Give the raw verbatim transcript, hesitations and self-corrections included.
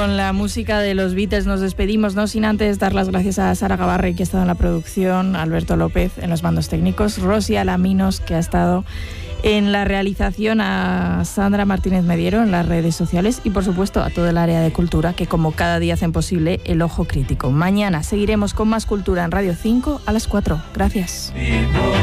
con la música de los Beatles nos despedimos, no sin antes dar las gracias a Sara Gabarre, que ha estado en la producción, Alberto López en los mandos técnicos, Rosy Alaminos, que ha estado en la realización, a Sandra Martínez Mediero en las redes sociales y por supuesto a todo el área de cultura que como cada día hacen posible el ojo crítico. Mañana seguiremos con más cultura en Radio cinco a las cuatro. Gracias.